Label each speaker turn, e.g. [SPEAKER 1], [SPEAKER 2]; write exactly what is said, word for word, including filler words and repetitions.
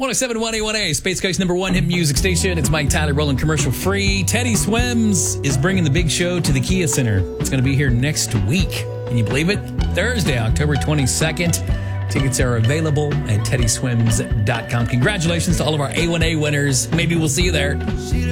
[SPEAKER 1] one oh seven point one A one A, Space Coast number one hit music station. It's Mike Tyler rolling commercial free. Teddy Swims is bringing the big show to the Kia Center. It's going to be here next week. Can you believe it? Thursday, October twenty-second. Tickets are available at teddy swims dot com. Congratulations to all of our A one A winners. Maybe we'll see you there.